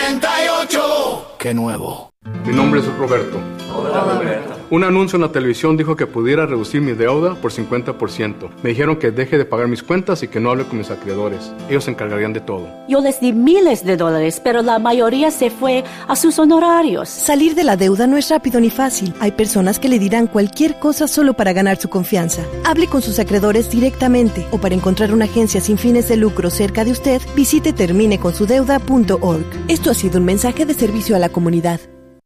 98. ¡Qué nuevo! Mi nombre es Roberto. Hola, Roberto. Un anuncio en la televisión dijo que pudiera reducir mi deuda por 50%. Me dijeron que deje de pagar mis cuentas y que no hable con mis acreedores. Ellos se encargarían de todo. Yo les di miles de dólares, pero la mayoría se fue a sus honorarios. Salir de la deuda no es rápido ni fácil. Hay personas que le dirán cualquier cosa solo para ganar su confianza. Hable con sus acreedores directamente o para encontrar una agencia sin fines de lucro cerca de usted, visite termineconsudeuda.org. Esto ha sido un mensaje de servicio a la comunidad.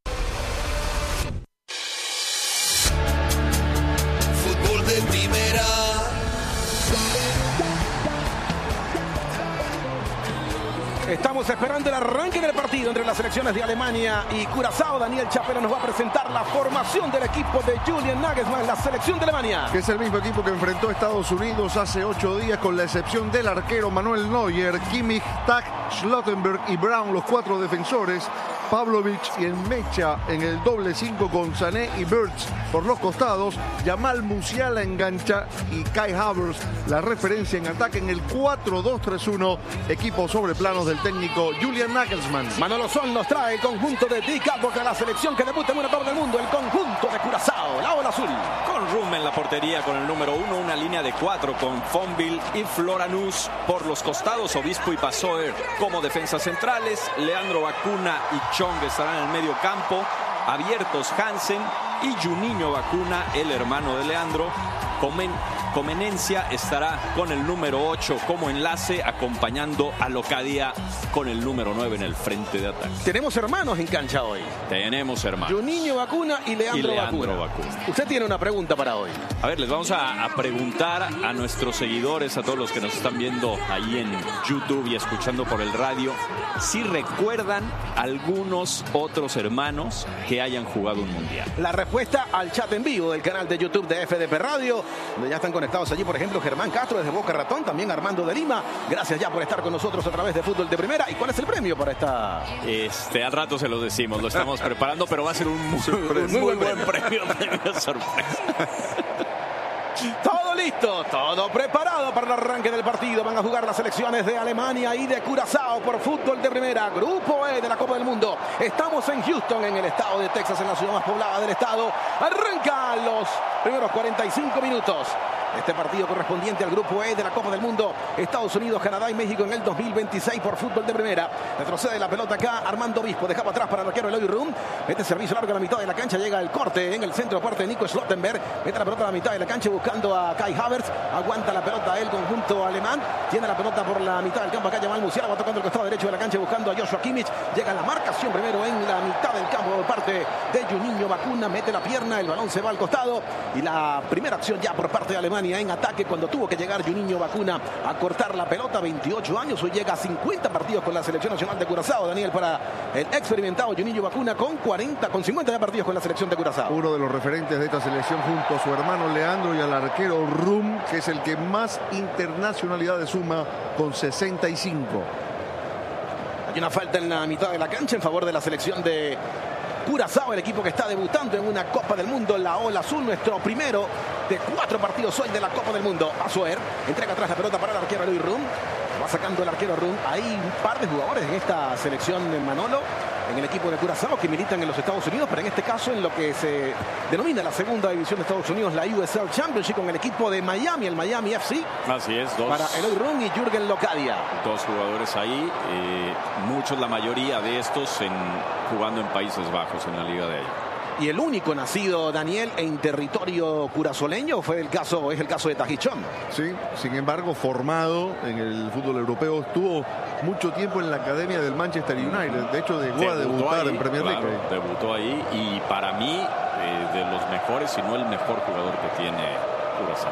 Estamos esperando el arranque del partido entre las selecciones de Alemania y Curazao. Daniel Chapela nos va a presentar la formación del equipo de Julian Nagelsmann, la selección de Alemania. Que es el mismo equipo que enfrentó a Estados Unidos hace 8 días, con la excepción del arquero Manuel Neuer, Kimmich, Tak, Schlottenberg y Brown, los 4 defensores. Pavlovic y en Mecha en el doble 5 con Sané y Wirtz por los costados. Jamal Musiala engancha y Kai Havertz la referencia en ataque en el 4-2-3-1. Equipo sobre planos del técnico Julian Nagelsmann. Manolo Son nos trae el conjunto de Dick Advocaat contra la selección que debuta en una Copa del Mundo. El conjunto de Curazao, la ola azul. Con Rum en la portería con el número 1, una línea de 4 con Fonville y Floranus por los costados, Obispo y Passoer como defensas centrales, Leandro Bacuna y Chong estarán en el medio campo, abiertos Hansen y Juninho Bacuna, el hermano de Leandro. Comenencia estará con el número 8 como enlace, acompañando a Locadia con el número 9 en el frente de ataque. Tenemos hermanos en cancha hoy. Tenemos hermanos. Juninho Bacuna y Leandro Bacuna. Usted tiene una pregunta para hoy. A ver, les vamos a preguntar a nuestros seguidores, a todos los que nos están viendo ahí en YouTube y escuchando por el radio, si recuerdan algunos otros hermanos que hayan jugado un mundial. La respuesta al chat en vivo del canal de YouTube de FDP Radio, donde ya están conectados allí, por ejemplo, Germán Castro desde Boca Ratón, también Armando de Lima. Gracias ya por estar con nosotros a través de Fútbol de Primera. ¿Y cuál es el premio para esta? Al rato se lo decimos, lo estamos preparando, pero va a ser un muy buen premio sorpresa. Todo listo, todo preparado para el arranque del partido. Van a jugar las selecciones de Alemania y de Curazao por Fútbol de Primera, Grupo E de la Copa del Mundo. Estamos en Houston, en el estado de Texas, en la ciudad más poblada del estado. Arranca los primeros 45 minutos. Este partido correspondiente al Grupo E de la Copa del Mundo. Estados Unidos, Canadá y México en el 2026 por Fútbol de Primera. Retrocede la pelota acá Armando Obispo. Dejaba atrás para el arquero Eloy Rum. Mete servicio largo a la mitad de la cancha. Llega el corte en el centro parte de Nico Schlottenberg. Mete la pelota a la mitad de la cancha buscando a Kai Havertz. Aguanta la pelota el conjunto alemán. Tiene la pelota por la mitad del campo acá Jamal Musiala. Va tocando el costado derecho de la cancha buscando a Joshua Kimmich. Llega la marcación primero en la mitad del campo por parte de Juninho Bacuna. Mete la pierna. El balón se va al costado. Y la primera acción ya por parte de Alemania en ataque, cuando tuvo que llegar Juninho Bacuna a cortar la pelota. 28 años, hoy llega a 50 partidos con la selección nacional de Curazao. Daniel, para el experimentado Juninho Bacuna con 50 ya partidos con la selección de Curazao. Uno de los referentes de esta selección junto a su hermano Leandro y al arquero Rum, que es el que más internacionalidades suma con 65. Hay una falta en la mitad de la cancha en favor de la selección de Curazao, el equipo que está debutando en una Copa del Mundo, la ola azul, nuestro primero de 4 partidos hoy de la Copa del Mundo. Passoer entrega atrás la pelota para el arquero Eloy Rum. Va sacando el arquero Rum. Hay un par de jugadores en esta selección de Manolo, en el equipo de Curazao, que militan en los Estados Unidos, pero en este caso en lo que se denomina la segunda división de Estados Unidos, la USL Championship, con el equipo de Miami, el Miami FC. Así es, para Eloy Rum y Jürgen Locadia. 2 jugadores ahí, muchos, la mayoría de estos jugando en Países Bajos, en la liga de ahí. Y el único nacido, Daniel, en territorio curazoleño es el caso de Tajichón. Sí, sin embargo, formado en el fútbol europeo, estuvo mucho tiempo en la academia del Manchester United. De hecho, llegó a debutar ahí, en Premier League. Debutó ahí y para mí, de los mejores, si no el mejor jugador que tiene Curazao.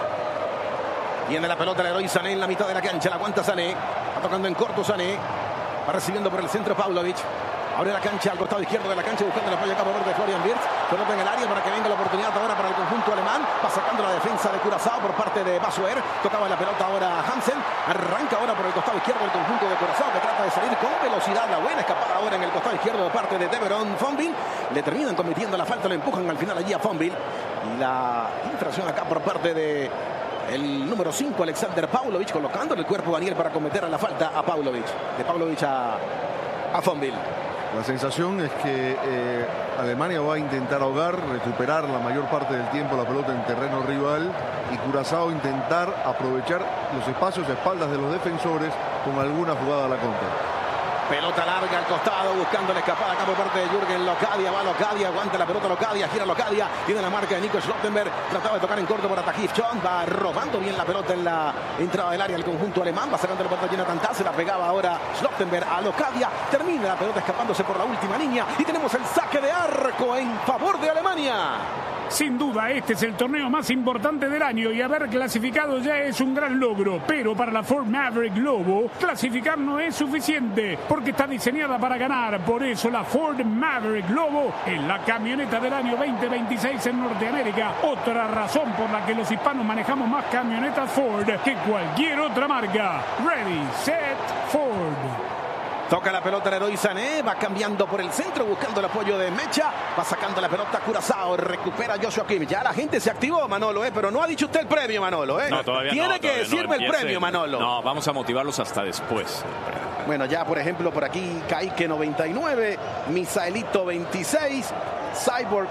Tiene la pelota el héroe Sané en la mitad de la cancha, la aguanta Sané, va tocando en corto Sané, va recibiendo por el centro Pavlovic. Abre la cancha al costado izquierdo de la cancha buscando el apoyo acá por de Florian Wirtz. Pelota en el área para que venga la oportunidad ahora para el conjunto alemán. Va sacando la defensa de Curazao por parte de Passoer. Tocaba la pelota ahora Hansen. Arranca ahora por el costado izquierdo del conjunto de Curazao, que trata de salir con velocidad. La buena escapada ahora en el costado izquierdo de parte de Deveron Fonville. Le terminan cometiendo la falta, lo empujan al final allí a Fonville. Y la infracción acá por parte de el número 5, Alexander Pavlovic, colocando el cuerpo Daniel para cometer la falta a Pavlovic. De Pavlovic a a Fonville. La sensación es que Alemania va a intentar ahogar, recuperar la mayor parte del tiempo la pelota en terreno rival y Curazao intentar aprovechar los espacios a espaldas de los defensores con alguna jugada a la contra. Pelota larga al costado, buscando la escapada acá por parte de Jürgen Locadia. Va Locadia, aguanta la pelota Locadia, gira Locadia. Tiene la marca de Nico Schlottenberg. Trataba de tocar en corto para Tahith Chong. Va robando bien la pelota en la entrada del área el conjunto alemán. Va sacando la pelota llena Tantá. Se la pegaba ahora Schlottenberg a Locadia. Termina la pelota escapándose por la última línea. Y tenemos el saque de arco en favor de Alemania. Sin duda, este es el torneo más importante del año y haber clasificado ya es un gran logro. Pero para la Ford Maverick Lobo, clasificar no es suficiente porque está diseñada para ganar. Por eso la Ford Maverick Lobo es la camioneta del año 2026 en Norteamérica. Otra razón por la que los hispanos manejamos más camionetas Ford que cualquier otra marca. Ready, set, Ford. Toca la pelota Leroy Sané, va cambiando por el centro, buscando el apoyo de Mecha, va sacando la pelota Curazao, recupera Joshua Kimmich. Ya la gente se activó, Manolo, pero no ha dicho usted el premio, Manolo. No, todavía Tiene no, que decirme el premio, Manolo. No, vamos a motivarlos hasta después. Bueno, ya por ejemplo por aquí Kaique 99, Misaelito 26, Cyborg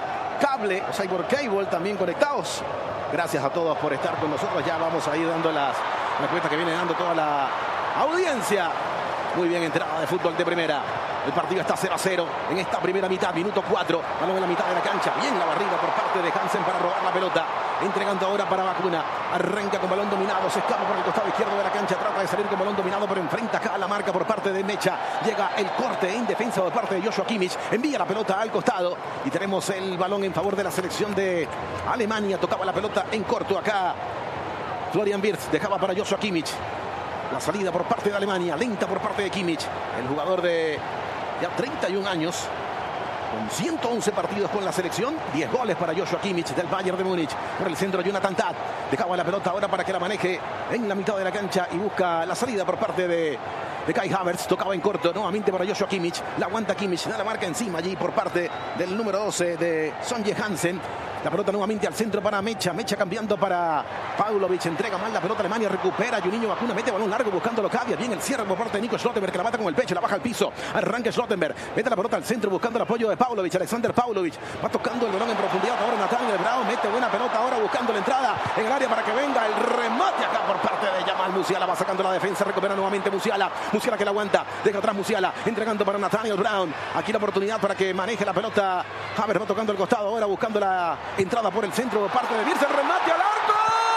Cable también conectados. Gracias a todos por estar con nosotros. Ya vamos a ir dando las respuestas que viene dando toda la audiencia. Muy bien, entrada de fútbol de primera. El partido está 0-0 en esta primera mitad, minuto 4. Balón en la mitad de la cancha. Bien la barrida por parte de Hansen para robar la pelota. Entregando ahora para Bacuna. Arranca con balón dominado. Se escapa por el costado izquierdo de la cancha. Trata de salir con balón dominado, pero enfrenta acá a la marca por parte de Mecha. Llega el corte en defensa por parte de Joshua Kimmich. Envía la pelota al costado. Y tenemos el balón en favor de la selección de Alemania. Tocaba la pelota en corto acá. Florian Wirtz dejaba para Joshua Kimmich. La salida por parte de Alemania, lenta por parte de Kimmich, el jugador de ya 31 años, con 111 partidos con la selección, 10 goles para Joshua Kimmich del Bayern de Múnich. Por el centro Jonathan Tah, dejaba la pelota ahora para que la maneje en la mitad de la cancha y busca la salida por parte de Kai Havertz. Tocaba en corto nuevamente para Joshua Kimmich, la aguanta Kimmich, da la marca encima allí por parte del número 12 de Sonje Hansen. La pelota nuevamente al centro para Mecha. Mecha cambiando para Paulovic. Entrega mal la pelota. Alemania recupera. Juninho Bacuna mete balón largo buscando Locadia. Bien el cierre por parte de Nico Schlottenberg que la mata con el pecho. La baja al piso. Arranca Schlottenberg. Mete la pelota al centro buscando el apoyo de Paulovic. Alexander Paulovic va tocando el balón en profundidad. Ahora Nathaniel Brown mete buena pelota. Ahora buscando la entrada en el área para que venga el remate acá por parte de Jamal Musiala. Va sacando la defensa. Recupera nuevamente Musiala. Musiala que la aguanta. Deja atrás Musiala. Entregando para Nathaniel Brown. Aquí la oportunidad para que maneje la pelota. Havertz va tocando el costado. Ahora buscando la entrada por el centro por parte de Wirtz, el remate al arco.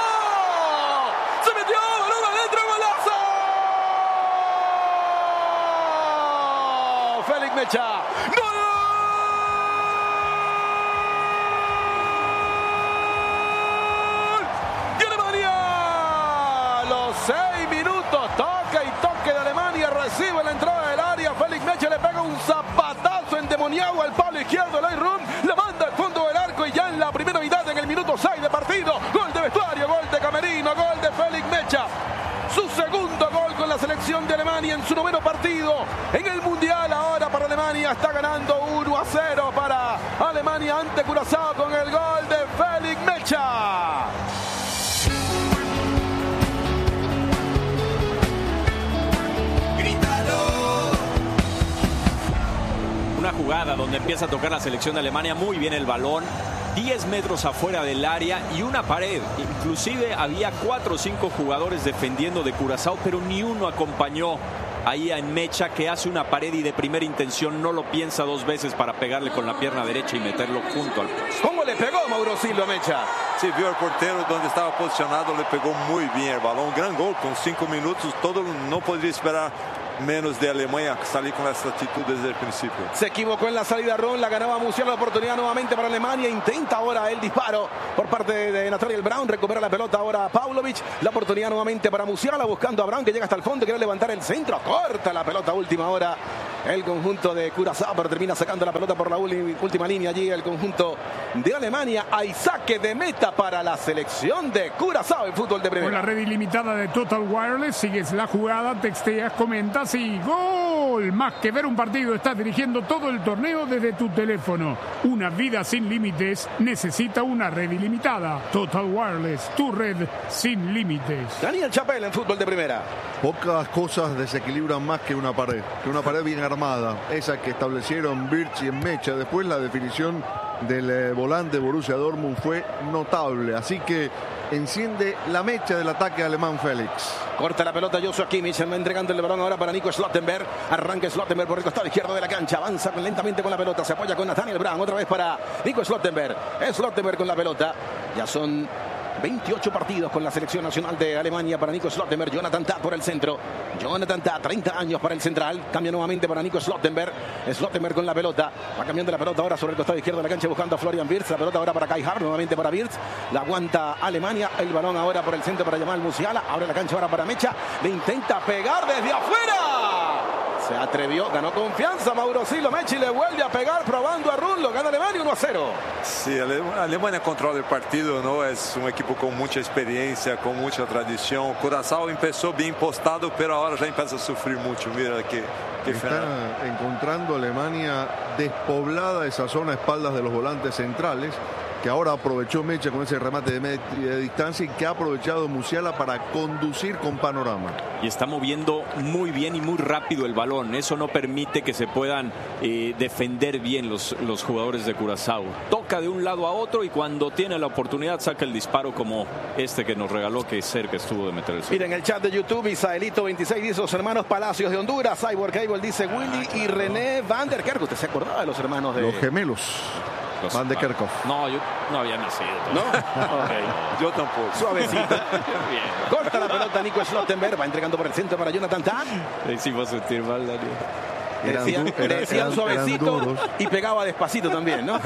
Se metió, balón adentro, golazo. Félix Mecha. ¡Gol! Y Alemania. Los 6 minutos. Toca y toque de Alemania. Recibe la entrada del área. Félix Mecha le pega un zapatazo endemoniado al palo izquierdo. Eloy Room la manda al fondo del arco y ya en la primera mitad, en el minuto 6 de partido, gol de vestuario, gol de camerino, gol de Félix Mecha. Su segundo gol con la selección de Alemania en su 9º partido en el Mundial. Ahora para Alemania está ganando 1-0 para Alemania ante Curazao con el gol de Félix Mecha. Una jugada donde empieza a tocar la selección de Alemania muy bien el balón, 10 metros afuera del área y una pared. Inclusive había 4 o 5 jugadores defendiendo de Curazao, pero ni uno acompañó ahí en Mecha, que hace una pared y de primera intención no lo piensa 2 veces para pegarle con la pierna derecha y meterlo junto al poste. ¿Cómo le pegó Mauro Silva a Mecha? Sí, vio el portero donde estaba posicionado, le pegó muy bien el balón. Gran gol con 5 minutos, todo no podría esperar menos de Alemania salir con esta actitud desde el principio. Se equivocó en la salida Ron, la ganaba Musiala, la oportunidad nuevamente para Alemania, intenta ahora el disparo por parte de Nathaniel Brown, recupera la pelota ahora Paulovic, la oportunidad nuevamente para Musiala, buscando a Brown que llega hasta el fondo, quiere levantar el centro, corta la pelota última hora el conjunto de Curazao, pero termina sacando la pelota por la última línea allí el conjunto de Alemania. Hay saque de meta para la selección de Curazao en fútbol de primera. Con la red ilimitada de Total Wireless sigues la jugada, texteas, comentas y ¡gol! Gol, más que ver un partido, estás dirigiendo todo el torneo desde tu teléfono. Una vida sin límites necesita una red ilimitada. Total Wireless, tu red sin límites. Daniel Chapelle en fútbol de primera. Pocas cosas desequilibran más que una pared bien armada, esa que establecieron Birch y Mecha. Después la definición del volante Borussia Dortmund fue notable, así que enciende la mecha del ataque alemán Félix. Corta la pelota Joshua Kimmich, va entregando el balón ahora para Nico Slottenberg. Arranca Slottenberg por el costado izquierdo de la cancha, avanza lentamente con la pelota, se apoya con Nathaniel Brown, otra vez para Nico Slottenberg. Slottenberg con la pelota, ya son 28 partidos con la selección nacional de Alemania para Nico Slottenberg. Jonathan Tah por el centro. Jonathan Tah, 30 años para el central. Cambia nuevamente para Nico Slottenberg. Slottenberg con la pelota. Va cambiando la pelota ahora sobre el costado izquierdo de la cancha buscando a Florian Wirtz. La pelota ahora para Kai Havertz, nuevamente para Wirtz. La aguanta Alemania. El balón ahora por el centro para Jamal Musiala. Abre la cancha ahora para Mecha. Le intenta pegar desde afuera. Se atrevió, ganó confianza Mauro Silva. Mecha y le vuelve a pegar probando a Rullo. Gana Alemania 1-0. Sí, Alemania controla el partido, ¿no? Es un equipo con mucha experiencia, con mucha tradición. Curazao empezó bien postado, pero ahora ya empieza a sufrir mucho. Mira que está encontrando Alemania despoblada esa zona a espaldas de los volantes centrales, que ahora aprovechó Mecha con ese remate de media distancia y que ha aprovechado Musiala para conducir con panorama. Y está moviendo muy bien y muy rápido el balón. Eso no permite que se puedan defender bien los jugadores de Curazao. Toca de un lado a otro y cuando tiene la oportunidad saca el disparo como este que nos regaló, que cerca estuvo de meter el suelo. Miren el chat de YouTube, Isaelito26 dice los hermanos Palacios de Honduras. Cyborg Cable dice Willy y René Van der Kerk. ¿Usted se acordaba de los hermanos de los gemelos? Van de Kerkhoff. No, yo no había nacido. ¿No? Okay. Yo tampoco. Suavecito. Bien. Corta la pelota Nico Slottenberg. Va entregando por el centro para Jonathan Tah. Hicimos sentir mal, Daniel. Decían suavecito y pegaba despacito también, ¿no?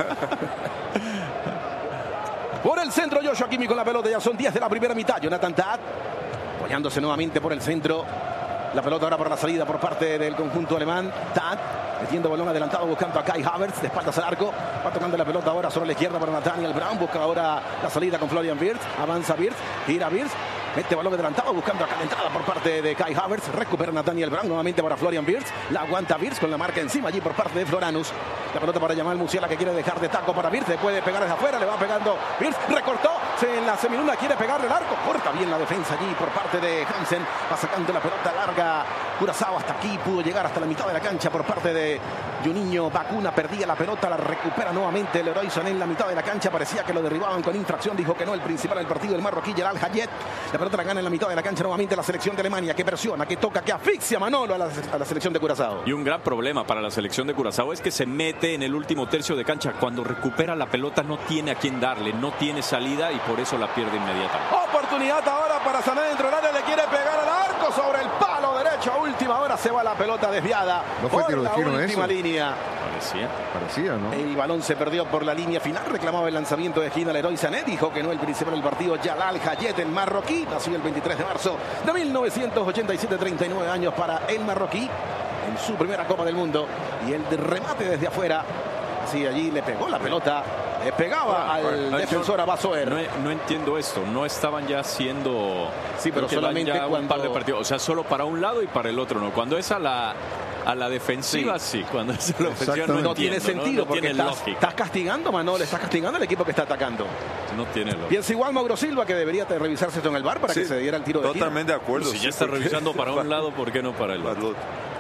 Por el centro Joshua Kimmich con la pelota. Ya son 10 de la primera mitad. Jonathan Tah apoyándose nuevamente por el centro. La pelota ahora por la salida por parte del conjunto alemán. Tah metiendo balón adelantado buscando a Kai Havertz de espaldas al arco. Va tocando la pelota ahora sobre la izquierda para Nathaniel Brown. Busca ahora la salida con Florian Wirtz. Avanza Wirtz. Gira Wirtz. Mete balón adelantado buscando acá la entrada por parte de Kai Havertz. Recupera Nathaniel Brown nuevamente para Florian Wirtz. La aguanta Wirtz con la marca encima allí por parte de Floranus. La pelota para Jamal Musiala que quiere dejar de taco para Wirtz. Le puede pegar desde afuera. Le va pegando Wirtz. Recortó. En la semiluna quiere pegarle el arco. Corta bien la defensa allí por parte de Hansen. Va sacando la pelota larga. Curazao hasta aquí. Pudo llegar hasta la mitad de la cancha por parte de Juninho Bacuna. Perdía la pelota. La recupera nuevamente Leroy Sané en la mitad de la cancha. Parecía que lo derribaban con infracción. Dijo que no. El principal del partido, el marroquí Jelal Hayet. La pelota la gana en la mitad de la cancha nuevamente la selección de Alemania, que presiona, que toca, que asfixia Manolo a la selección de Curazao. Y un gran problema para la selección de Curazao es que se mete en el último tercio de cancha. Cuando recupera la pelota no tiene a quién darle, no tiene salida y por eso la pierde inmediatamente. Oportunidad ahora para Sané dentro del área, le quiere pegar al arco sobre el palo derecho. A última hora se va la pelota desviada. No fue tiro de por la esquina última eso. Línea. Parecía, ¿no? El balón se perdió por la línea final. Reclamaba el lanzamiento de esquina Leroy Sané. Dijo que no el principal del partido, Jelal Hayet, el marroquí. Nació el 23 de marzo de 1987, 39 años para el marroquí en su primera Copa del Mundo. Y el remate desde afuera. Sí, allí le pegó la pelota. Le pegaba al defensor Abasoer. No entiendo esto. No estaban ya haciendo. Sí, pero solamente cuando un par de partidos. O sea, solo para un lado y para el otro no. Cuando es a la defensiva, sí. Cuando es a la ofensiva no tiene sentido, porque tiene lógica. Estás castigando, Manolo, estás castigando al equipo que está atacando. No tiene lógica. Piensa igual Mauro Silva, que debería revisarse esto en el VAR para que se diera el tiro de totalmente de acuerdo. Si ya está revisando para un lado, ¿por qué no para el otro?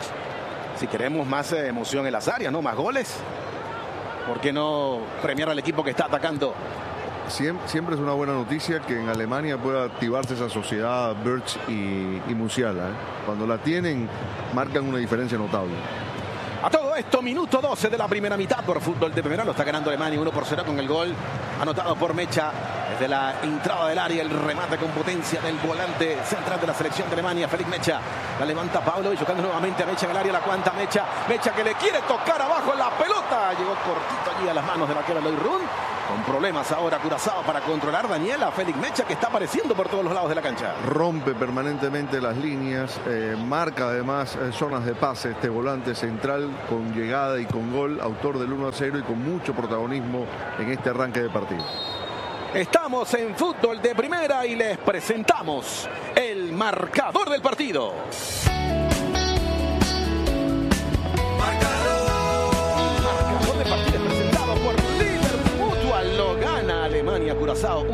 Si queremos más emoción en las áreas, ¿no? Más goles. ¿Por qué no premiar al equipo que está atacando? Siempre es una buena noticia que en Alemania pueda activarse esa sociedad Birch y Musiala. Cuando la tienen, marcan una diferencia notable. A todo esto, minuto 12 de la primera mitad por fútbol de primera. Lo está ganando Alemania 1-0 con el gol anotado por Mecha. Desde la entrada del área, el remate con potencia del volante central de la selección de Alemania, Félix Mecha. La levanta Pablo y chocando nuevamente a Mecha en el área. La cuanta Mecha. Mecha que le quiere tocar abajo la pelota. Llegó cortito allí a las manos de la Kevin Leyrun. Con problemas ahora Curazao para controlar Daniel a Félix Mecha, que está apareciendo por todos los lados de la cancha. Rompe permanentemente las líneas, marca además zonas de pase este volante central con llegada y con gol, autor del 1-0 y con mucho protagonismo en este arranque de partido. Estamos en fútbol de primera y les presentamos el marcador del partido.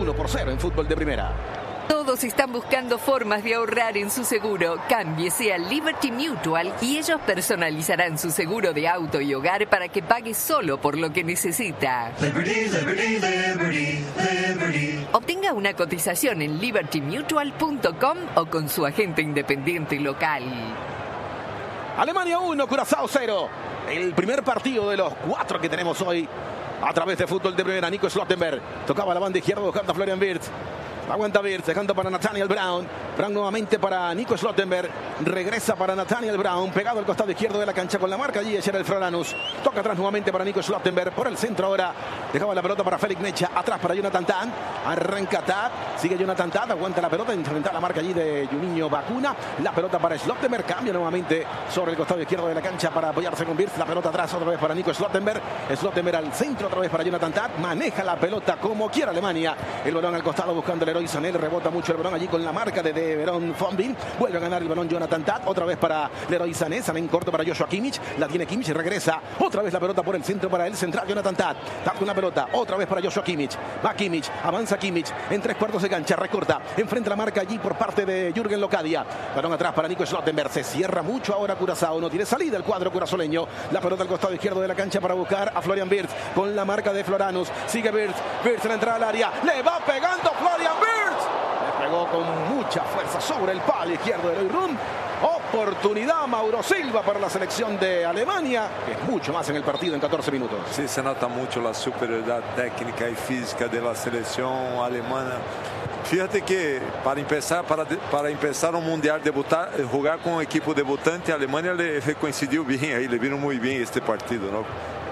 1-0 en fútbol de primera. Todos están buscando formas de ahorrar en su seguro. Cámbiese a Liberty Mutual y ellos personalizarán su seguro de auto y hogar para que pague solo por lo que necesita. Liberty, Liberty, Liberty, Liberty. Obtenga una cotización en libertymutual.com o con su agente independiente local. Alemania 1, Curazao 0. El primer partido de los 4 que tenemos hoy a través de fútbol de primera. Nico Schlottenberg tocaba la banda izquierda buscando a Florian Wirtz. Aguanta Wirtz, dejando para Nathaniel Brown. Brown nuevamente para Nico Schlottenberg. Regresa para Nathaniel Brown. Pegado al costado izquierdo de la cancha con la marca allí. Era el Floranus. Toca atrás nuevamente para Nico Schlottenberg. Por el centro ahora. Dejaba la pelota para Félix Mecha. Atrás para Jonathan Tad. Arranca Tad. Sigue Jonathan Tad. Aguanta la pelota. Enfrenta la marca allí de Juninho Bacuna. La pelota para Schlottenberg. Cambia nuevamente sobre el costado izquierdo de la cancha para apoyarse con Wirtz. La pelota atrás otra vez para Nico Schlottenberg. Schlottenberg al centro otra vez para Jonathan Tad. Maneja la pelota como quiera Alemania. El balón al costado buscando el Leroy Sané. Rebota mucho el balón allí con la marca de Verón Fonville. Vuelve a ganar el balón Jonathan Tad. Otra vez para Leroy Sané. Sané en corto para Joshua Kimmich. La tiene Kimmich y regresa. Otra vez la pelota por el centro para el central Jonathan Tad. Tad con la pelota. Otra vez para Joshua Kimmich. Va Kimmich. Avanza Kimmich. En 3/4 de cancha. Recorta. Enfrenta la marca allí por parte de Jürgen Locadia. Balón atrás para Nico Schlottenberg. Se cierra mucho ahora Curazao. No tiene salida el cuadro curazoleño. La pelota al costado izquierdo de la cancha para buscar a Florian Wirtz. Con la marca de Floranus. Sigue Wirtz. Wirtz en la entrada al área. Le va pegando Florian Wirtz. Pegó con mucha fuerza sobre el palo izquierdo de Leroy Rum. Oportunidad Mauro Silva para la selección de Alemania, que es mucho más en el partido en 14 minutos. Sí, se nota mucho la superioridad técnica y física de la selección alemana. Fíjate que para empezar un mundial, jugar con un equipo debutante, a Alemania le coincidió bien ahí, le vino muy bien este partido, ¿no?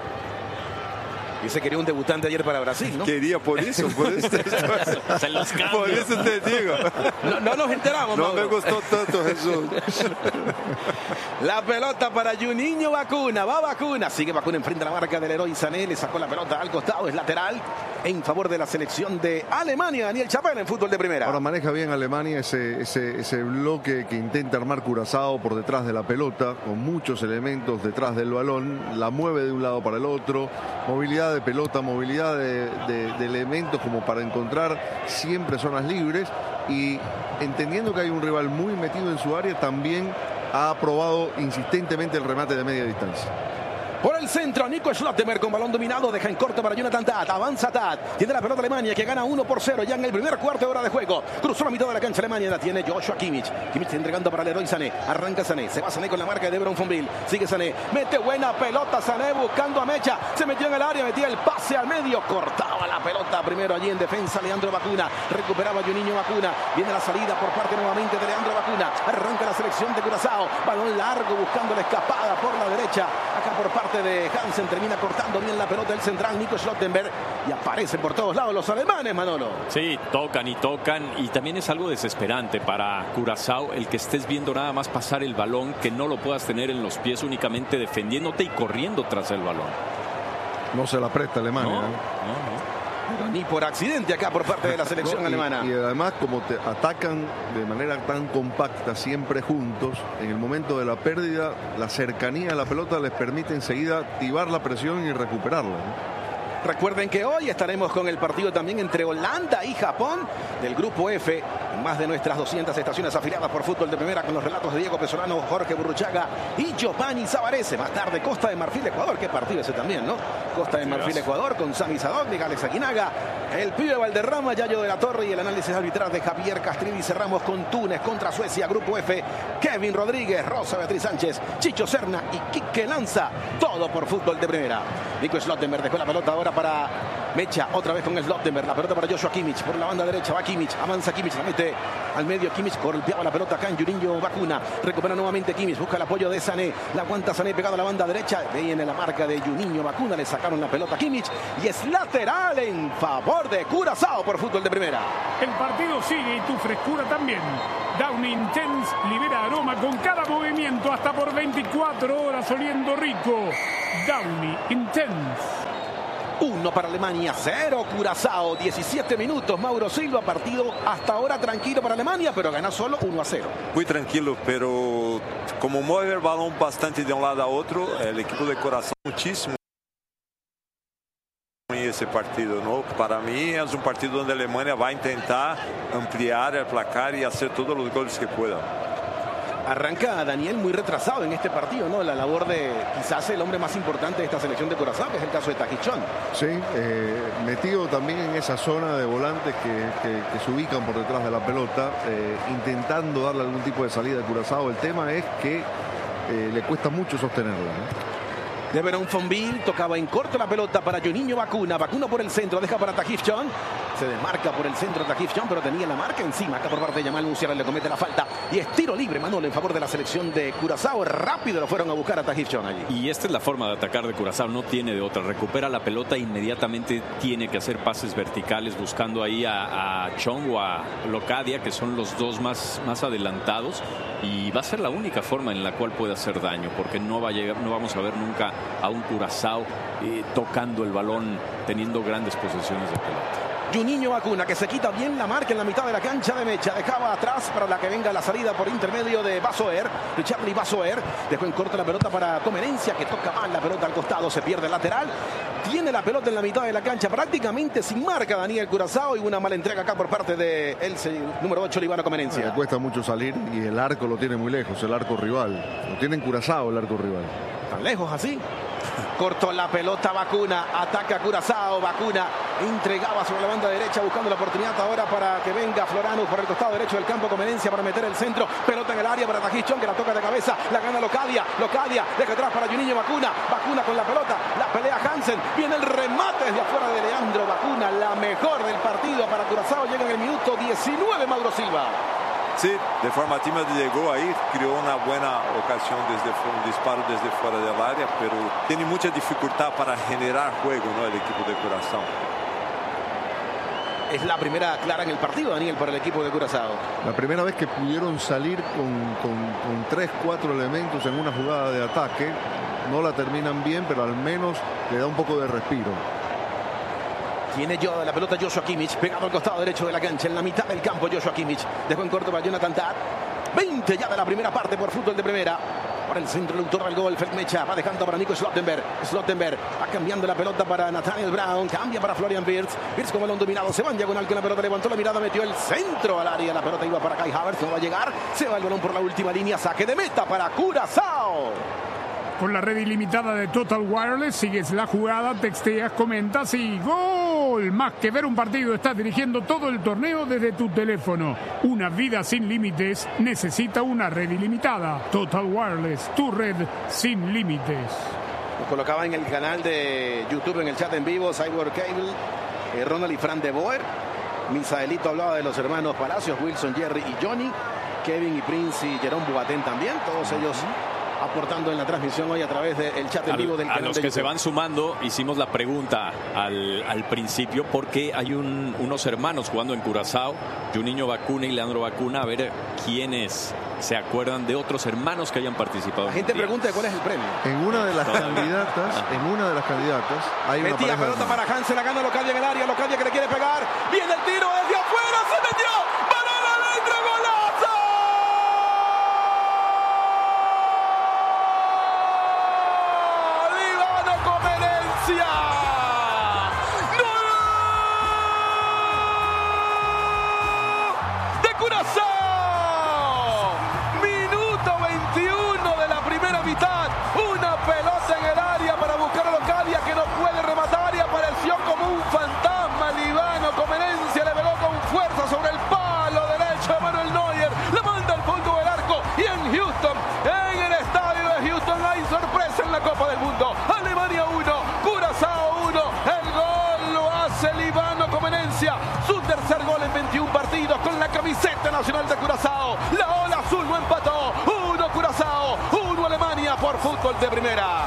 Y se quería un debutante ayer para Brasil, ¿no? Quería por eso Se los cambio. Por eso te digo. No nos enteramos, No Mauro. me gustó tanto, Jesús. La pelota para Juninho Bacuna. Va Bacuna. Sigue Bacuna enfrente a la marca de Leroy Sané. Le sacó la pelota al costado. Es lateral en favor de la selección de Alemania. Daniel Chapela en fútbol de primera. Ahora maneja bien Alemania ese bloque que intenta armar Curazao por detrás de la pelota, con muchos elementos detrás del balón. La mueve de un lado para el otro. Movilidad de pelota, movilidad de elementos como para encontrar siempre zonas libres, y entendiendo que hay un rival muy metido en su área, también ha probado insistentemente el remate de media distancia. Por el centro, Nico Schlottenberg con balón dominado, deja en corto para Jonathan Tad, avanza Tad, tiene la pelota Alemania que gana 1-0 ya en el primer cuarto de hora de juego, cruzó la mitad de la cancha Alemania, la tiene Joshua Kimmich, Kimmich entregando para Leroy Sané, arranca Sané, se va Sané con la marca de Verón Fonville, sigue Sané, mete buena pelota Sané buscando a Mecha, se metió en el área, metía el pase al medio, cortaba la pelota primero allí en defensa Leandro Bacuna, recuperaba Juninho Bacuna, viene la salida por parte nuevamente de Leandro Bacuna, arranca la selección de Curazao, balón largo buscando la escapada por la derecha, acá por parte de Hansen, termina cortando bien la pelota el central Nico Schlottenberg y aparecen por todos lados los alemanes, Manolo. Sí, tocan y también es algo desesperante para Curazao el que estés viendo nada más pasar el balón, que no lo puedas tener en los pies únicamente defendiéndote y corriendo tras el balón. No se la presta Alemania. Pero ni por accidente acá por parte de la selección alemana. Y además, como te atacan de manera tan compacta, siempre juntos, en el momento de la pérdida, la cercanía a la pelota les permite enseguida activar la presión y recuperarla, ¿no? Recuerden que hoy estaremos con el partido también entre Holanda y Japón del Grupo F, en más de nuestras 200 estaciones afiliadas por fútbol de primera, con los relatos de Diego Pesolano, Jorge Burruchaga y Giovanni Savarese. Más tarde Costa de Marfil, Ecuador, qué partido ese también, ¿no? Costa de Marfil, Ecuador, con Sami Sadovnik, Alex Aguinaga, el pibe Valderrama, Yayo de la Torre y el análisis arbitral de Javier Castrilli. Cerramos con Túnez contra Suecia, Grupo F, Kevin Rodríguez, Rosa Beatriz Sánchez, Chicho Serna y Quique Lanza. Todo por fútbol de primera. Nico Schlottenberg dejó la pelota ahora para Mecha, otra vez con el Schlottenberg, la pelota para Joshua Kimmich, por la banda derecha va Kimmich, avanza Kimmich, la mete al medio Kimmich, golpeaba la pelota acá en Juninho Bacuna, recupera nuevamente Kimmich, busca el apoyo de Sané, la aguanta Sané pegado a la banda derecha, viene la marca de Juninho Bacuna, le sacaron la pelota a Kimmich y es lateral en favor de Curazao por fútbol de primera. El partido sigue y tu frescura también. Downy Intense libera aroma con cada movimiento hasta por 24 horas oliendo rico. Downy Intense. 1 para Alemania, 0 Curazao, 17 minutos, Mauro Silva, partido hasta ahora tranquilo para Alemania, pero gana solo 1-0. Muy tranquilo, pero como mueve el balón bastante de un lado a otro, el equipo de Curazao muchísimo en ese partido, ¿no? Para mí es un partido donde Alemania va a intentar ampliar el placar y hacer todos los goles que pueda. Arranca Daniel muy retrasado en este partido, ¿no? La labor de quizás el hombre más importante de esta selección de Curazao, que es el caso de Tahith Chong. Sí, metido también en esa zona de volantes que se ubican por detrás de la pelota, intentando darle algún tipo de salida a Curazao. El tema es que le cuesta mucho sostenerla, ¿no? De Verón Fonville tocaba en corto la pelota para Juninho Bacuna. Bacuna por el centro, deja para Tahith Chong. Se desmarca por el centro Tahith Chong, pero tenía la marca encima. Acá por parte de Yamal Musiala le comete la falta. Y es tiro libre, Manolo, en favor de la selección de Curazao. Rápido lo fueron a buscar a Tahith Chong allí. Y esta es la forma de atacar de Curazao, no tiene de otra. Recupera la pelota, inmediatamente tiene que hacer pases verticales buscando ahí a Chong o a Locadia, que son los dos más adelantados. Y va a ser la única forma en la cual puede hacer daño, porque no vamos a ver nunca a un Curazao tocando el balón, teniendo grandes posesiones de pelota. Juninho Bacuna, que se quita bien la marca en la mitad de la cancha de Mecha. Dejaba atrás para la que venga la salida por intermedio de Basoer. Richarly Basoer dejó en corto la pelota para Comenencia, que toca mal la pelota al costado. Se pierde el lateral. Tiene la pelota en la mitad de la cancha, prácticamente sin marca Daniel Curazao. Y una mala entrega acá por parte de el número 8, Líbano Comenencia. Le cuesta mucho salir y el arco lo tiene muy lejos, el arco rival. Lo tiene en Curazao el arco rival. ¿Tan lejos así? Cortó la pelota Bacuna, ataca Curazao, Bacuna entregaba sobre la banda derecha buscando la oportunidad ahora para que venga Florano por el costado derecho del campo. Comenencia para meter el centro, pelota en el área para Tahith Chong, que la toca de cabeza, la gana Locadia, deja atrás para Juninho Bacuna, Bacuna con la pelota, la pelea Hansen, viene el remate desde afuera de Leandro Bacuna, la mejor del partido para Curazao, llega en el minuto 19 Mauro Silva. Sí, de forma tímida llegó ahí, creó una buena ocasión un disparo desde fuera del área, pero tiene mucha dificultad para generar juego, ¿no? El equipo de Curazao. Es la primera clara en el partido, Daniel, para el equipo de Curazao. La primera vez que pudieron salir con 3-4 elementos en una jugada de ataque. No la terminan bien, pero al menos le da un poco de respiro. Tiene la pelota Joshua Kimmich, pegado al costado derecho de la cancha, en la mitad del campo Joshua Kimmich. Dejó en corto para Jonathan Tah. 20 ya de la primera parte por fútbol de primera. Por el centro, el autor del gol, Feldmecha, va dejando para Nico Slottenberg. Slottenberg va cambiando la pelota para Nathaniel Brown, cambia para Florian Wirtz. Wirtz con balón dominado, se va en diagonal con la pelota, levantó la mirada, metió el centro al área. La pelota iba para Kai Havertz, no va a llegar. Se va el balón por la última línea, saque de meta para Curazao. Con la red ilimitada de Total Wireless, sigues la jugada, texteas, comentas y ¡gol! Más que ver un partido, estás dirigiendo todo el torneo desde tu teléfono. Una vida sin límites necesita una red ilimitada. Total Wireless, tu red sin límites. Nos colocaba en el canal de YouTube, en el chat en vivo, Cyborg Cable, Ronald y Fran de Boer. Misaelito hablaba de los hermanos Palacios, Wilson, Jerry y Johnny. Kevin y Prince y Jerome Boateng también, todos ellos aportando en la transmisión hoy a través del chat en vivo del canal. A los de que YouTube. se van sumando, hicimos la pregunta al principio, porque hay unos hermanos jugando en Curazao, Juninho Bacuna y Leandro Bacuna, a ver quiénes se acuerdan de otros hermanos que hayan participado. La gente pregunta cuál es el premio. En una de las candidatas, hay una Metía pareja. pelota para Hansen, la gana Locadia en el área, Locadia que le quiere pegar, viene el tiro desde afuera, se metió, balón adentro, golazo. Líbano Comenencia. ¡Gol! De Curazao. Minuto 21 de la primera mitad. Una pelota en el área para buscar a Locadia, que no puede rematar y apareció como un fantasma. Líbano Comenencia le pegó con fuerza sobre el palo derecho de Manuel Neuer. Le manda al fondo del arco y en Houston, en el estadio de Houston, hay sorpresa en la Copa del Mundo. Alemania 1, Curazao 1. El gol lo hace Líbano Comenencia. Su tercer gol en 21 partidos con la camiseta nacional de Curazao. La ola azul no empató. 1 Curazao, 1 Alemania por fútbol de primera.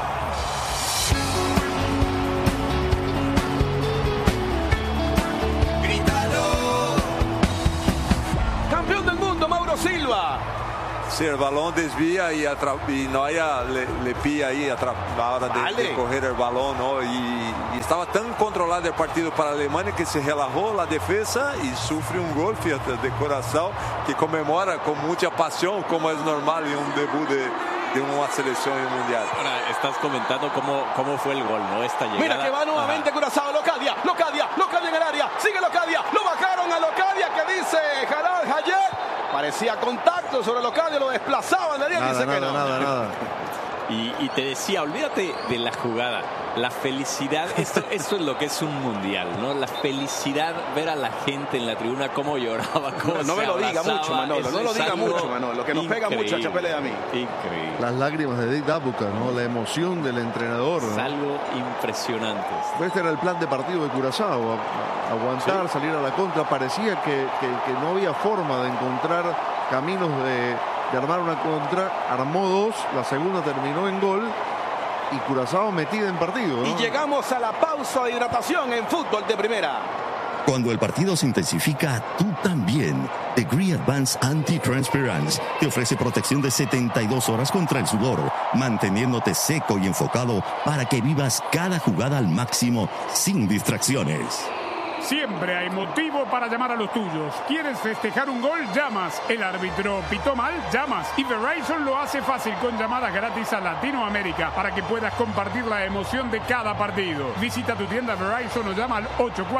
Campeón del mundo, Mauro Silva. Sí, el balón desvía y Neuer le pilla ahí a la hora de coger el balón, ¿no? Y estaba tan controlado el partido para Alemania que se relajó la defensa y sufre un gol, fíjate, de Curazao, que conmemora con mucha pasión, como es normal en un debut de una selección en mundial. Ahora estás comentando cómo fue el gol, ¿no? Esta llegada. Mira que va nuevamente Curazao, Locadia en el área, sigue Locadia, lo bajaron a Locadia, que dice Jalal Hayek. Parecía contacto sobre Locadia, lo desplazaban, Daniel dice que no. Nada. Y te decía, olvídate de la jugada, la felicidad, esto es lo que es un mundial, ¿no? La felicidad, ver a la gente en la tribuna cómo lloraba, cómo no me lo diga mucho, Manolo, no lo diga mucho, Manolo, que nos pega mucho a Chapelle y a mí. Increíble. Las lágrimas de Dick Dabuka, ¿no? La emoción del entrenador, ¿no? Es algo impresionante. Este era el plan de partido de Curazao, aguantar, salir a la contra. Parecía que no había forma de encontrar caminos de armar una contra. Armó dos, la segunda terminó en gol y Curazao metida en partido, ¿no? Y llegamos a la pausa de hidratación en fútbol de primera. Cuando el partido se intensifica, tú también. Degree Advanced Anti-Transpirants te ofrece protección de 72 horas contra el sudor, manteniéndote seco y enfocado para que vivas cada jugada al máximo sin distracciones. Siempre hay motivo para llamar a los tuyos. ¿Quieres festejar un gol? Llamas. ¿El árbitro pitó mal? Llamas. Y Verizon lo hace fácil con llamadas gratis a Latinoamérica para que puedas compartir la emoción de cada partido. Visita tu tienda Verizon o llama al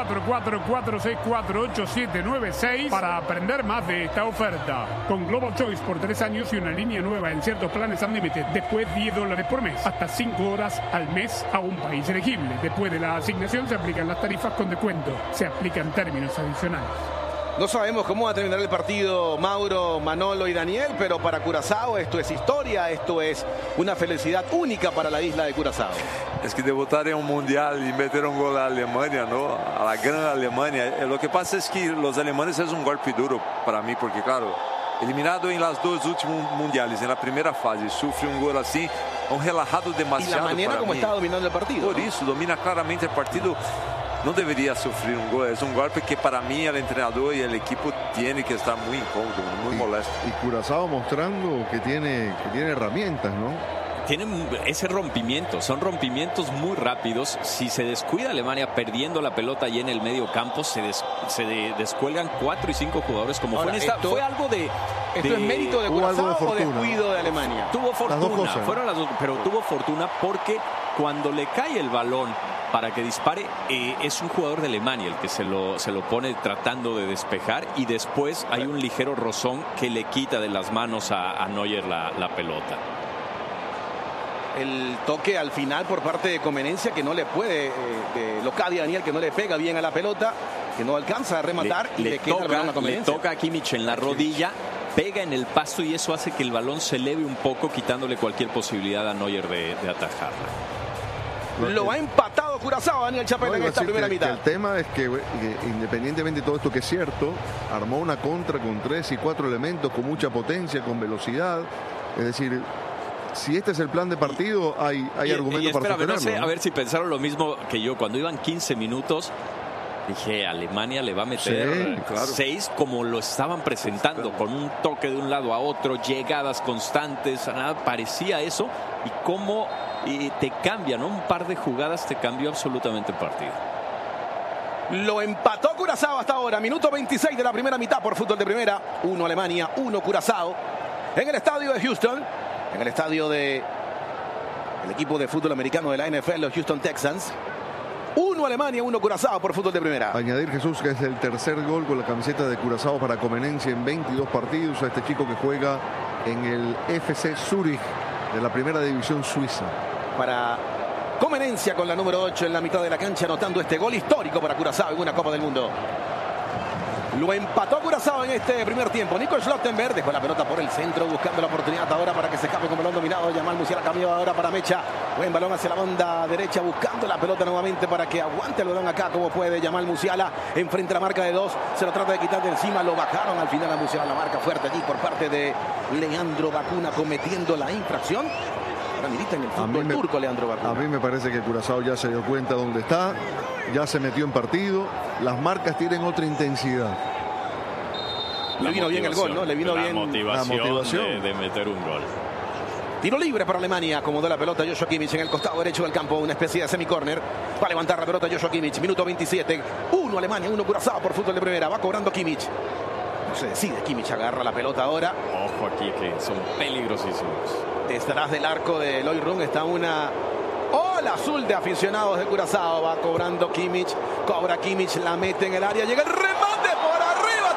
844-464-8796 para aprender más de esta oferta. Con Global Choice por 3 años y una línea nueva en ciertos planes Unlimited. Después $10 por mes. Hasta 5 horas al mes a un país elegible. Después de la asignación se aplican las tarifas con descuento. Se aplican términos adicionales. No sabemos cómo va a terminar el partido, Mauro, Manolo y Daniel, pero para Curazao esto es historia, esto es una felicidad única para la isla de Curazao. Es que debutar en un mundial y meter un gol a Alemania, ¿no? A la gran Alemania. Lo que pasa es que los alemanes es un golpe duro para mí, porque claro, eliminado en las dos últimos mundiales, en la primera fase, sufre un gol así, un relajado demasiado. Y la manera como está dominando el partido. Por eso, domina claramente el partido. No debería sufrir un gol, es un golpe que para mí el entrenador y el equipo tiene que estar muy incómodo, muy molesto. Y Curazao mostrando que tiene herramientas, ¿no? Tienen ese rompimiento, son rompimientos muy rápidos. Si se descuida Alemania perdiendo la pelota allí en el medio campo, se descuelgan 4 y 5 jugadores como ahora, fue en esta. Fue algo de... ¿Esto es mérito de Curazao o descuido de Alemania? Tuvo fortuna, las dos cosas, ¿no? Fueron las dos, pero tuvo fortuna porque cuando le cae el balón para que dispare, es un jugador de Alemania el que se lo pone tratando de despejar, y después hay un ligero rozón que le quita de las manos a Neuer la pelota. El toque al final por parte de Comenencia, que no le puede, de Locadia, Daniel, que no le pega bien a la pelota, que no alcanza a rematar y le queda el balón a Comenencia. Le toca a Kimmich en la rodilla, pega en el pasto y eso hace que el balón se eleve un poco, quitándole cualquier posibilidad a Neuer de atajarla. Lo ha empatado Curazao, Daniel Chapelle, en esta primera mitad. El tema es que independientemente de todo esto que es cierto, armó una contra con 3 y 4 elementos, con mucha potencia, con velocidad. Es decir, si este es el plan de partido, hay argumentos para sostenerlo. No sé, a ver si pensaron lo mismo que yo. Cuando iban 15 minutos, dije, Alemania le va a meter 6 como lo estaban presentando, con un toque de un lado a otro, llegadas constantes, nada, parecía eso. Y cómo te cambia, ¿no? Un par de jugadas te cambió absolutamente el partido. Lo empató Curazao hasta ahora, minuto 26 de la primera mitad por fútbol de primera. 1 Alemania, 1 Curazao. En el estadio de Houston, en el estadio de el equipo de fútbol americano de la NFL, los Houston Texans. 1 Alemania, 1 Curazao por fútbol de primera. Añadir, Jesús, que es el tercer gol con la camiseta de Curazao para Comenencia en 22 partidos. A este chico que juega en el FC Zurich de la primera división suiza. Para Comenencia con la número 8 en la mitad de la cancha, anotando este gol histórico para Curazao en una Copa del Mundo. Lo empató Curazao en este primer tiempo. Nico Schlottenberg dejó la pelota por el centro, buscando la oportunidad ahora para que se escape con balón dominado. Yamal Musiala cambió ahora para Mecha. Buen balón hacia la banda derecha, buscando la pelota nuevamente para que aguante el balón acá como puede. Yamal Musiala enfrente a la marca de 2. Se lo trata de quitar de encima. Lo bajaron al final a Musiala. La marca fuerte allí por parte de Leandro Bacuna, cometiendo la infracción. Ahora milita en el fútbol turco Leandro Bacuna. A mí me parece que Curazao ya se dio cuenta dónde está. Ya se metió en partido. Las marcas tienen otra intensidad. Le vino bien el gol, ¿no? Le vino bien la motivación de meter un gol. Tiro libre para Alemania. Acomodó la pelota Joshua Kimmich en el costado derecho del campo. Una especie de semicórner. Va a levantar la pelota Joshua Kimmich. Minuto 27. 1 Alemania, 1 Curazao por fútbol de primera. Va cobrando Kimmich. No se decide. Kimmich agarra la pelota ahora. Ojo aquí que son peligrosísimos. Detrás del arco de Eloy Run está una ola azul de aficionados de Curazao. Va cobrando Kimmich. Cobra Kimmich, la mete en el área. Llega el remate por arriba.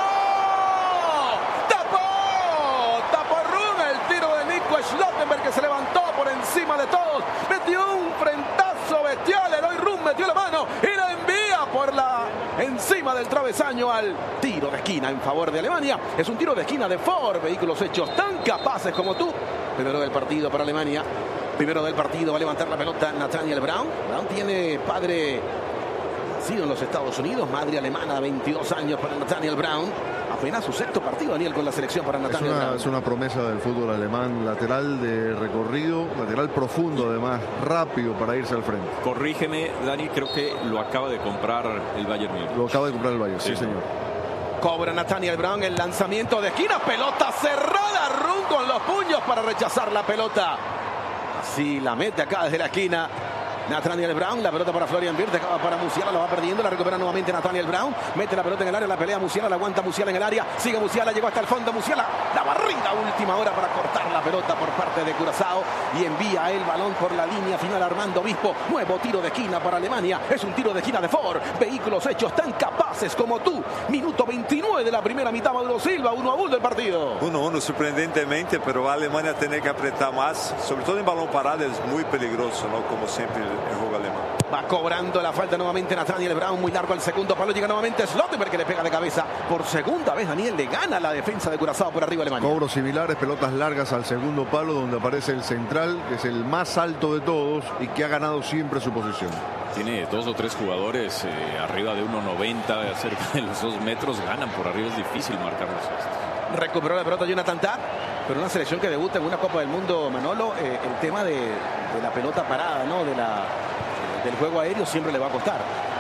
Tapó Run. El tiro de Nico Schlottenberg, que se levantó por encima de todos. Metió un frentazo bestial. Eloy Run metió la mano y la envía por encima del travesaño al tiro de esquina en favor de Alemania. Es un tiro de esquina de Ford. Vehículos hechos tan capaces como tú. Primero del partido para Alemania. Primero del partido va a levantar la pelota Nathaniel Brown. Brown tiene padre nacido en los Estados Unidos, madre alemana, 22 años para Nathaniel Brown. Apenas su sexto partido, Daniel, con la selección para Nathaniel Brown. Es una promesa del fútbol alemán. Lateral de recorrido, lateral profundo además, rápido para irse al frente. Corrígeme, Dani, creo que lo acaba de comprar el Bayern Múnich. Lo acaba de comprar el Bayern, sí señor. Cobra Nathaniel Brown el lanzamiento de esquina. Pelota cerrada. Run con los puños para rechazar la pelota. Así la mete acá desde la esquina Nathaniel Brown. La pelota para Florian Wirtz. Acaba para Musiala. La va perdiendo. La recupera nuevamente Nathaniel Brown. Mete la pelota en el área. La pelea Musiala. La aguanta Musiala en el área. Sigue Musiala. Llegó hasta el fondo. Musiala. La barrida última hora para cortar la pelota por parte de Curazao. Y envía el balón por la línea final Armando Obispo. Nuevo tiro de esquina para Alemania. Es un tiro de esquina de Ford. Vehículos hechos tan capaces como tú. Minuto 29 de la primera mitad. Mauro Silva. 1-1 del partido. 1-1 sorprendentemente, pero a Alemania tiene que apretar más. Sobre todo en balón parado es muy peligroso, ¿no? Como siempre el juego alemán. Va cobrando la falta nuevamente Nathaniel Brown. Muy largo al segundo palo. Llega nuevamente Schlottenberg, que le pega de cabeza. Por segunda vez Daniel le gana la defensa de Curazao por arriba Alemania. Cobros similares, pelotas largas al segundo palo, donde aparece el central, que es el más alto de todos y que ha ganado siempre su posición. Tiene 2 o 3 jugadores arriba de 1.90, cerca de los 2 metros. Ganan por arriba, es difícil marcarlos. Recuperó la pelota Jonathan Tah, pero una selección que debuta en una Copa del Mundo, Manolo, el tema de la pelota parada, ¿no? Del juego aéreo siempre le va a costar.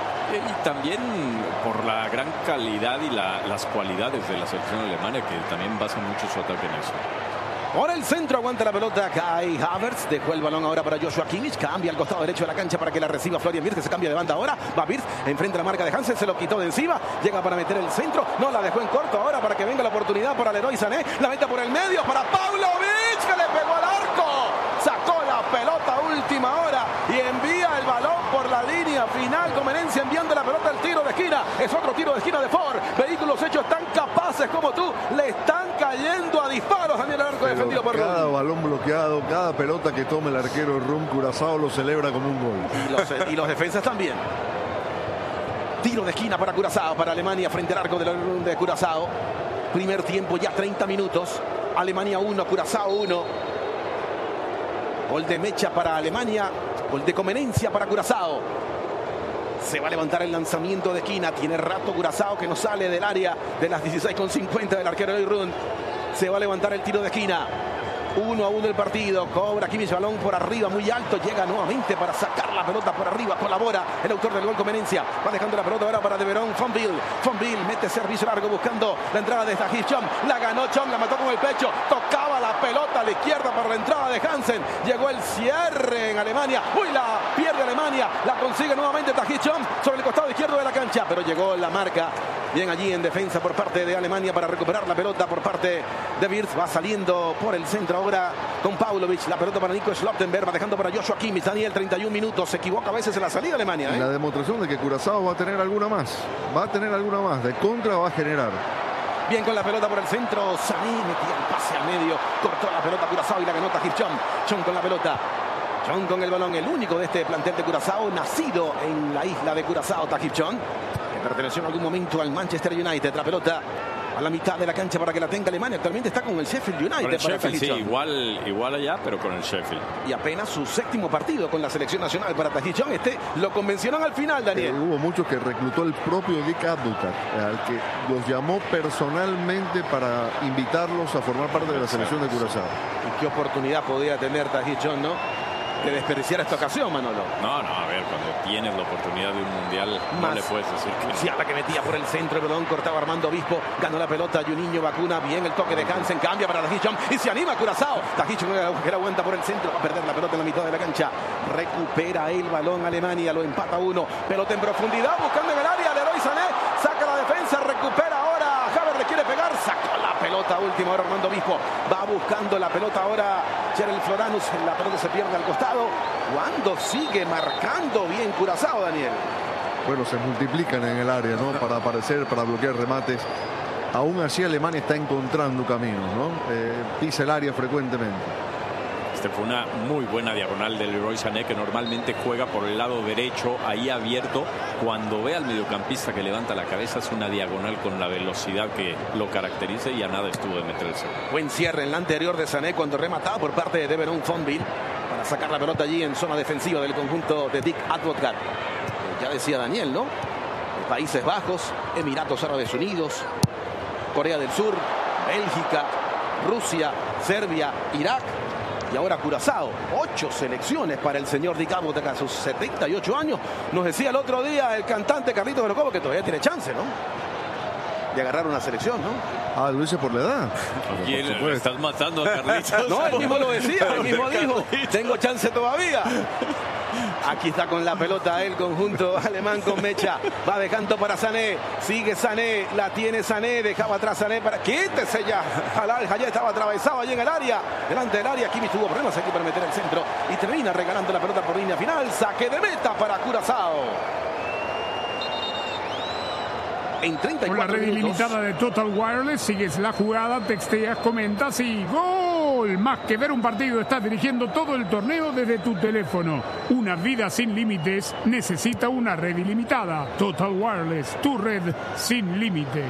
Y también por la gran calidad y las cualidades de la selección alemana, que también basa mucho su ataque en eso. Por el centro aguanta la pelota Kai Havertz. Dejó el balón ahora para Joshua Kimmich. Cambia al costado derecho de la cancha para que la reciba Florian Wirtz, que se cambia de banda ahora. Va Wirtz, enfrente la marca de Hansen. Se lo quitó de encima. Llega para meter el centro. No la dejó en corto ahora para que venga la oportunidad para Leroy Sané. La mete por el medio para Pavlovic, que le pegó al arco. Sacó la pelota última hora y envía el balón por la línea final. Comenencia enviando la pelota al tiro de esquina. Es otro tiro de esquina de Ford. Vehículos hechos tan capaces como tú. Le están cayendo a disparos Daniel al arco defendido por Run. Cada balón bloqueado, cada pelota que tome el arquero Run, Curazao lo celebra como un gol. Y los defensas también. Tiro de esquina para Curazao, para Alemania frente al arco de Curazao. Primer tiempo, ya 30 minutos. Alemania 1, Curazao 1. Gol de Mecha para Alemania. Gol de Comenencia para Curazao. Se va a levantar el lanzamiento de esquina. Tiene rato Curazao que no sale del área de las 16:50 del arquero Eloy Run. Se va a levantar el tiro de esquina. 1-1 el partido. Cobra Kimmich, balón por arriba, muy alto. Llega nuevamente para sacar la pelota por arriba. Colabora el autor del gol Comenencia. Va dejando la pelota ahora para De Verón. Fonville mete servicio largo buscando la entrada de Tahith Chong. La ganó Chong, la mató con el pecho. Tocaba la pelota a la izquierda para la entrada de Hansen. Llegó el cierre en Alemania. Uy, la pierde Alemania. La consigue nuevamente Tahith Chong sobre el costado izquierdo de la cancha. Pero llegó la marca. Bien allí en defensa por parte de Alemania para recuperar la pelota por parte de Wirtz. Va saliendo por el centro ahora con Pavlovic. La pelota para Nico Schlottenberg. Va dejando para Joshua Kimmich. Daniel, 31 minutos. Se equivoca a veces en la salida de Alemania. La demostración de que Curazao va a tener alguna más. Va a tener alguna más. De contra va a generar. Bien con la pelota por el centro. Sané metía el pase al medio. Cortó la pelota Curazao y la ganó Tahith Chong. Chong con la pelota. Chong con el balón. El único de este plantel de Curazao. Nacido en la isla de Curazao, Tahith Chong. Perteneció en algún momento al Manchester United. La pelota a la mitad de la cancha para que la tenga Alemania. Actualmente está con el Sheffield United. Con el Sheffield, sí, igual allá, pero con el Sheffield. Y apenas su séptimo partido con la selección nacional para Tahith Chong. Lo convencionan al final, Daniel. Hubo muchos que reclutó el propio Dick Advocaat, al que los llamó personalmente para invitarlos a formar parte de la selección de Curazao. Y qué oportunidad podía tener Tahith Chong, ¿no? De desperdiciar esta ocasión, Manolo. No, a ver, cuando tienes la oportunidad de un mundial, no le puedes decir que... Musiala que metía por el centro, perdón, cortaba Armando Obispo, ganó la pelota, Juninho Vacuna, bien el toque de Hansen, cambia para Tahith Chong y se anima Curazao. Tahith Chong que la aguanta por el centro, va a perder la pelota en la mitad de la cancha, recupera el balón Alemania, lo empata 1, pelota en profundidad, buscando en el área, Leroy Sané, saca la defensa, recupera ahora, Havertz le quiere pegar, sacó la pelota última hora Armando Obispo, va a buscando la pelota ahora Cheryl Floranus. La pelota se pierde al costado. Cuando sigue marcando bien Curazao, Daniel. Bueno, se multiplican en el área, ¿no? Para aparecer, para bloquear remates. Aún así Alemania está encontrando caminos, ¿no? Pisa el área frecuentemente. Fue una muy buena diagonal de Leroy Sané, que normalmente juega por el lado derecho, ahí abierto. Cuando ve al mediocampista que levanta la cabeza, es una diagonal con la velocidad que lo caracteriza, y a nada estuvo de meterse. Buen cierre en la anterior de Sané cuando remataba por parte de Deveron Fonville para sacar la pelota allí en zona defensiva del conjunto de Dick Advocat. Ya decía Daniel, ¿no? Países Bajos, Emiratos Árabes Unidos, Corea del Sur, Bélgica, Rusia, Serbia, Irak. Y ahora Curazao, 8 selecciones para el señor Dick Advocat a sus 78 años. Nos decía el otro día el cantante Carlitos Grocobo que todavía tiene chance, ¿no? De agarrar una selección, ¿no? Lo dice por la edad. ¿Quién? Estás matando a Carlitos. No, él mismo lo decía, él mismo dijo, tengo chance todavía. Aquí está con la pelota el conjunto alemán con Mecha. Va dejando para Sané. Sigue Sané. La tiene Sané. Dejaba atrás Sané para... ¡Quítese ya! Jalal Hayet estaba atravesado allí en el área. Delante del área. Kimmich tuvo problemas aquí para meter el centro. Y termina regalando la pelota por línea final. Saque de meta para Curazao. En 34 con la red ilimitada de Total Wireless, sigues la jugada, texteas, comentas y ¡gol! Más que ver un partido, estás dirigiendo todo el torneo desde tu teléfono. Una vida sin límites necesita una red ilimitada. Total Wireless, tu red sin límites.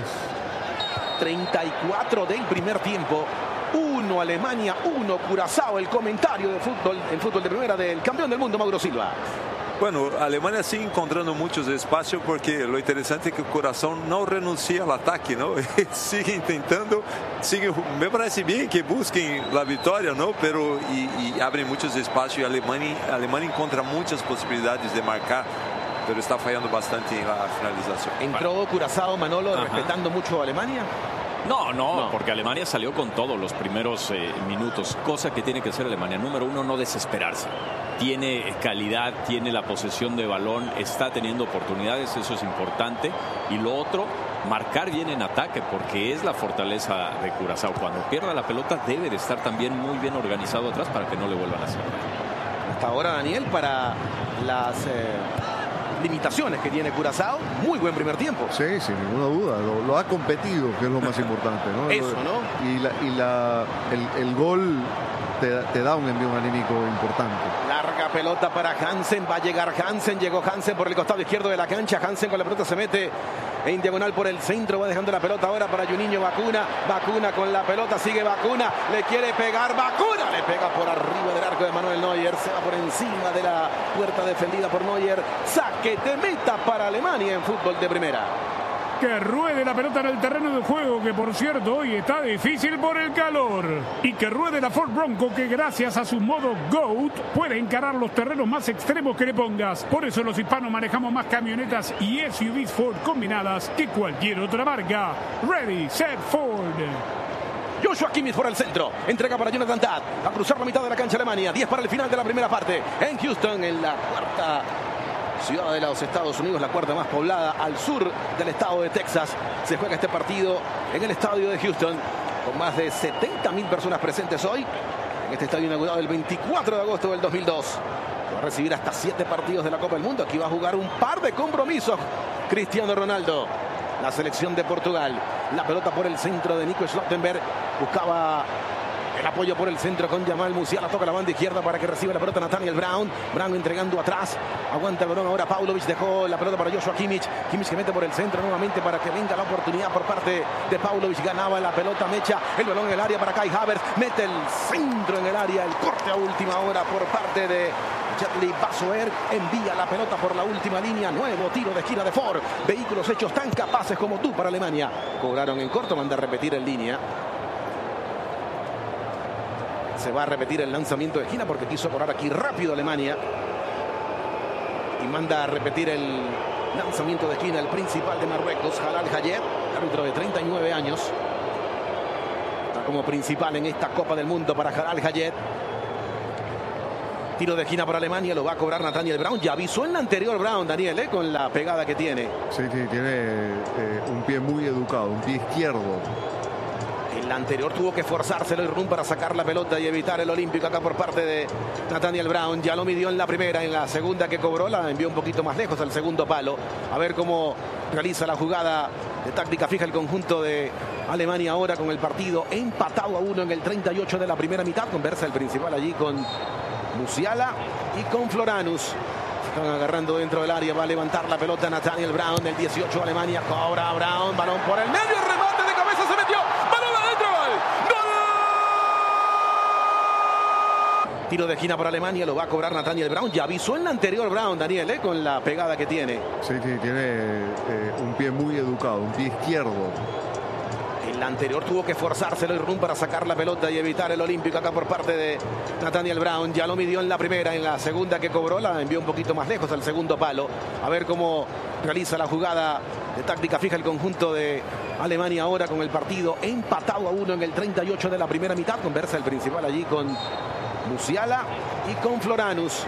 34 del primer tiempo. 1 Alemania, 1 Curazao. El comentario de fútbol, el fútbol de primera del campeón del mundo, Mauro Silva. Bueno, Alemania sigue encontrando muchos espacios, porque lo interesante es que el Corazón no renuncia al ataque, ¿no? Sigue intentando, me parece bien que busquen la victoria, ¿no? Pero y abren muchos espacios, y Alemania encuentra muchas posibilidades de marcar, pero está fallando bastante en la finalización. ¿Entró Curazao, Manolo, respetando mucho a Alemania? No, porque Alemania salió con todos los primeros minutos, cosa que tiene que hacer Alemania. Número uno, no desesperarse. Tiene calidad, tiene la posesión de balón, está teniendo oportunidades, eso es importante. Y lo otro, marcar bien en ataque, porque es la fortaleza de Curazao. Cuando pierda la pelota debe de estar también muy bien organizado atrás para que no le vuelvan a hacer. Hasta ahora, Daniel, para las limitaciones que tiene Curazao, muy buen primer tiempo. Sí, sin ninguna duda, lo ha competido, que es lo más importante, ¿no? Eso, ¿no? Y el gol te da un envío anímico importante. Larga pelota para Hansen, va a llegar Hansen, llegó Hansen por el costado izquierdo de la cancha. Hansen con la pelota se mete en diagonal por el centro, va dejando la pelota ahora para Juninho Bacuna. Bacuna con la pelota, sigue Bacuna, le quiere pegar, Bacuna le pega por arriba del arco de Manuel Neuer, se va por encima de la puerta defendida por Neuer. Saque de meta para Alemania en fútbol de primera. Que ruede la pelota en el terreno de juego, que por cierto hoy está difícil por el calor. Y que ruede la Ford Bronco, que gracias a su modo GOAT puede encarar los terrenos más extremos que le pongas. Por eso los hispanos manejamos más camionetas y SUVs Ford combinadas que cualquier otra marca. Ready, set, Ford. Joshua Kimmich por el centro, entrega para Jonathan Tah, a cruzar la mitad de la cancha Alemania. 10 para el final de la primera parte en Houston, en la cuarta ciudad de los Estados Unidos, la cuarta más poblada al sur del estado de Texas. Se juega este partido en el estadio de Houston, con más de 70.000 personas presentes hoy, en este estadio inaugurado el 24 de agosto del 2002. Va a recibir hasta 7 partidos de la Copa del Mundo. Aquí va a jugar un par de compromisos Cristiano Ronaldo. La selección de Portugal, la pelota por el centro de Nico Schlottenberg, buscaba el apoyo por el centro con Jamal Musiala, toca la banda izquierda para que reciba la pelota Nathaniel Brown. Brown entregando atrás, aguanta el balón ahora Paulovic, dejó la pelota para Joshua Kimmich. Kimmich que mete por el centro nuevamente para que venga la oportunidad por parte de Paulovic. Ganaba la pelota Mecha, el balón en el área para Kai Havertz, mete el centro en el área, el corte a última hora por parte de Jetli Basoer, envía la pelota por la última línea. Nuevo tiro de esquina de Ford. Vehículos hechos tan capaces como tú para Alemania. Cobraron en corto, manda a repetir en línea. Se va a repetir el lanzamiento de esquina porque quiso cobrar aquí rápido Alemania. Y manda a repetir el lanzamiento de esquina el principal de Marruecos, Jalal Hayet, árbitro de 39 años. Está como principal en esta Copa del Mundo para Jalal Hayet. Tiro de esquina para Alemania, lo va a cobrar Nathaniel Brown. Ya avisó en la anterior Brown, Daniel, con la pegada que tiene. Sí, tiene un pie muy educado, un pie izquierdo. En la anterior tuvo que forzárselo y Rum para sacar la pelota y evitar el olímpico acá por parte de Nathaniel Brown. Ya lo midió en la primera, en la segunda que cobró la envió un poquito más lejos al segundo palo. A ver cómo realiza la jugada de táctica fija el conjunto de Alemania ahora con el partido empatado a 1 en el 38 de la primera mitad. Conversa el principal allí con Musiala y con Floranus. Están agarrando dentro del área, va a levantar la pelota Nathaniel Brown del 18 Alemania. Cobra Brown, balón por el medio, remate de cabeza, se metió. Balón adentro, gol. Tiro de esquina para Alemania, lo va a cobrar Nathaniel Brown. Ya avisó en la anterior Brown, Daniel, con la pegada que tiene. Sí, tiene un pie muy educado, un pie izquierdo. En la anterior tuvo que forzárselo y Rum para sacar la pelota y evitar el olímpico acá por parte de Nathaniel Brown. Ya lo midió en la primera, en la segunda que cobró la envió un poquito más lejos al segundo palo. A ver cómo realiza la jugada de táctica fija el conjunto de Alemania ahora con el partido empatado a 1 en el 38 de la primera mitad. Conversa el principal allí con Musiala y con Floranus.